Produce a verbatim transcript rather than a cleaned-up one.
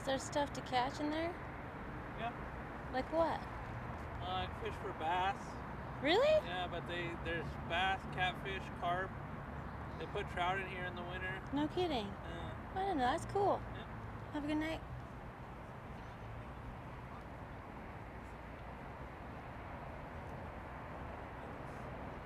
Is there stuff to catch in there? Yeah. Like what? Uh, I fish for bass. Really? Yeah, but they there's bass, catfish, carp. They put trout in here in the winter. No kidding. Uh, I don't know. That's cool. yeah. Have a good night.